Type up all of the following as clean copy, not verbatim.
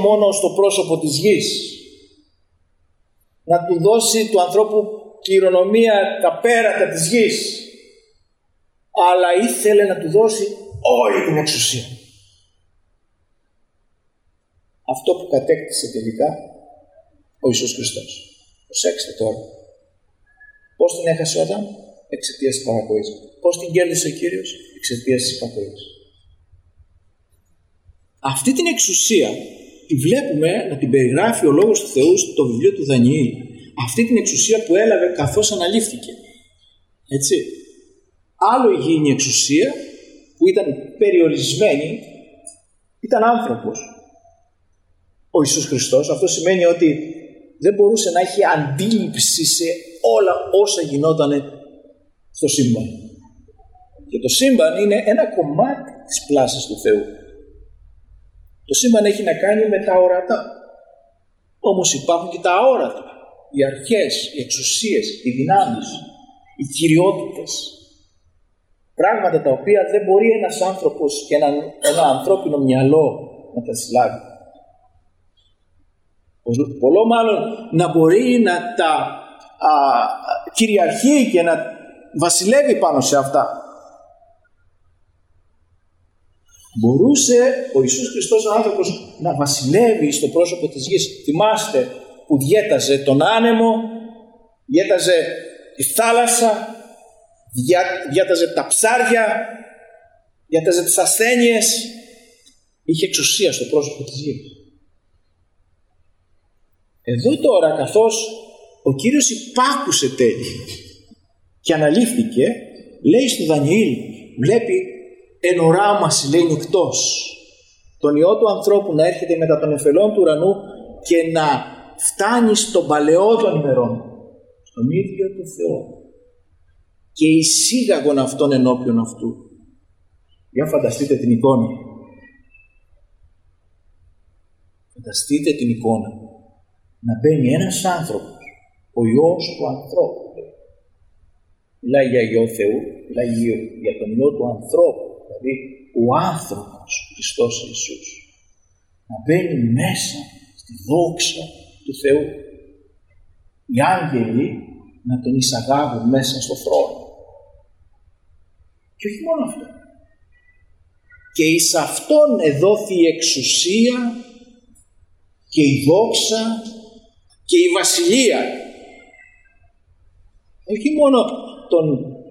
μόνο στο πρόσωπο της γης, να του δώσει του ανθρώπου κληρονομία τα πέρατα της γης, αλλά ήθελε να του δώσει όλη την εξουσία. Αυτό που κατέκτησε τελικά ο Ιησούς Χριστός. Προσέξτε τώρα. Πώς την έχασε ο Αδάμ? Εξαιτίας της παραποής. Πώς την κέρδισε ο Κύριος? Εξαιτίας της υπακοής. Αυτή την εξουσία τη βλέπουμε να την περιγράφει ο Λόγος του Θεού στο βιβλίο του Δανιήλ. Αυτή την εξουσία που έλαβε καθώς αναλήφθηκε. Έτσι. Άλλο υγιεινή εξουσία που ήταν περιορισμένη, ήταν άνθρωπος. Ο Ιησούς Χριστός, αυτό σημαίνει ότι δεν μπορούσε να έχει αντίληψη σε όλα όσα γινόταν στο σύμπαν. Και το σύμπαν είναι ένα κομμάτι της πλάσης του Θεού. Το σύμπαν έχει να κάνει με τα ορατά. Όμως υπάρχουν και τα αόρατα. Οι αρχές, οι εξουσίες, οι δυνάμεις, οι κυριότητες. Πράγματα τα οποία δεν μπορεί ένας άνθρωπος και ένα ανθρώπινο μυαλό να τα συλλάβει. Πολλό μάλλον να μπορεί να τα κυριαρχεί και να βασιλεύει πάνω σε αυτά. Μπορούσε ο Ιησούς Χριστός ο άνθρωπος να βασιλεύει στο πρόσωπο της γης. Θυμάστε που διέταζε τον άνεμο, διέταζε τη θάλασσα, διάταζε τα ψάρια, διάταζε τις ασθένειες. Είχε εξουσία στο πρόσωπο της γης. Εδώ τώρα, καθώς ο Κύριος υπάκουσε τέλει και αναλήφθηκε, λέει στο Δανιήλ, βλέπει εν οράμαση, λέει, νυχτός, τον Υιό του ανθρώπου να έρχεται μετά των εφελών του ουρανού και να φτάνει στον παλαιό των ημερών, στον ίδιο τον Θεό, και εισήγαγον αυτόν ενώπιον αυτού. Για φανταστείτε την εικόνα. Φανταστείτε την εικόνα. Να μπαίνει ένας άνθρωπος, ο Υιός του ανθρώπου. Μιλάει για Υιό Θεού, μιλάει για τον Υιό του ανθρώπου, δηλαδή ο άνθρωπος Χριστός Ιησούς. Να μπαίνει μέσα στη δόξα του Θεού. Οι άγγελοι να τον εισαγάγουν μέσα στο θρόνο. Και όχι μόνο αυτό. Και εις αυτόν εδόθη η εξουσία και η δόξα και η βασιλεία. Όχι μόνο τον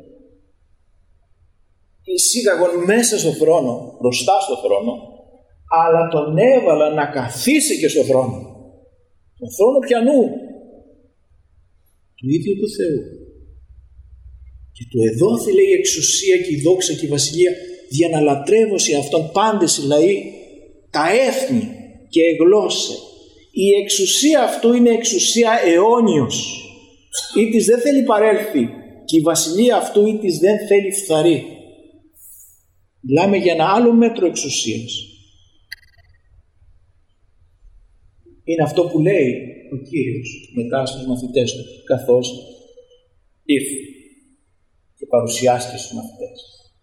εισήγαγον μέσα στο θρόνο, μπροστά στο θρόνο, αλλά τον έβαλα να καθίσει και στο θρόνο. Τον θρόνο ποιανού? Του ίδιου του Θεού. Και του εδόθη, λέει, η εξουσία και η δόξα και η βασιλεία, για να λατρεύωση αυτόν πάντες οι λαοί, τα έθνη και οι γλώσσες. Η εξουσία αυτού είναι εξουσία αιώνιος. Ή της δεν θέλει παρέλθει, και η βασιλεία αυτού ή της δεν θέλει φθαρεί. Μιλάμε για ένα άλλο μέτρο εξουσίας. Είναι αυτό που λέει ο Κύριος μετά στους μαθητές του, καθώς ήρθε και παρουσιάστηκε στους μαθητές.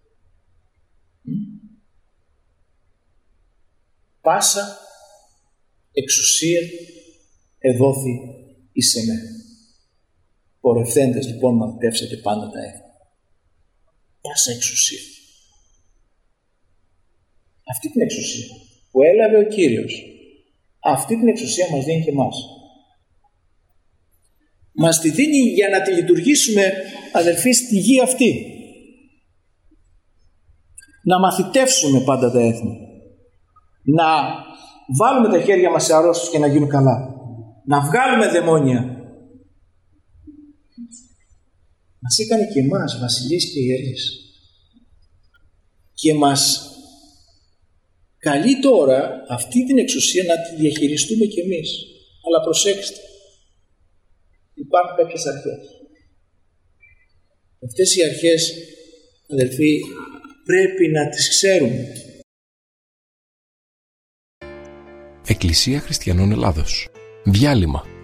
Πάσα εξουσία εδόθη εις εμέ. Πορευθέντες λοιπόν μαθητεύσατε πάντα τα έθνη. Πάσα εξουσία. Αυτή την εξουσία που έλαβε ο Κύριος, αυτή την εξουσία μας δίνει και εμάς. Μας τη δίνει για να τη λειτουργήσουμε, αδελφοί, στη γη αυτή. Να μαθητεύσουμε πάντα τα έθνη. Να βάλουμε τα χέρια μας σε αρρώστους και να γίνουν καλά. Να βγάλουμε δαιμόνια. Μας έκανε και εμάς βασιλείς και ιερείς. Και μας καλεί τώρα αυτή την εξουσία να τη διαχειριστούμε κι εμείς. Αλλά προσέξτε. Υπάρχουν κάποιες αρχές. Αυτές οι αρχές, αδελφοί, πρέπει να τις ξέρουμε. Εκκλησία Χριστιανών Ελλάδος. Διάλειμμα.